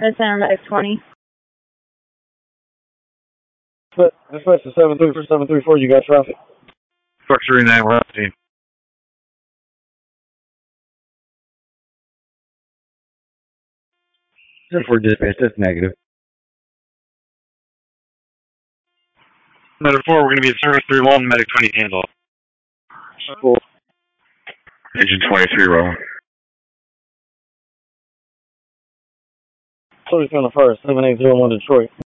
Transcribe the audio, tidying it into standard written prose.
That's Center Medic 20. Dispatch to 734, you got traffic. Truck 39, we're on the team. 4 dispatch, that's negative. Medic 4, we're going to be at service 31, Medic 20 handle. Cool. Agent 23 rolling. Police on the first, 7801 Detroit.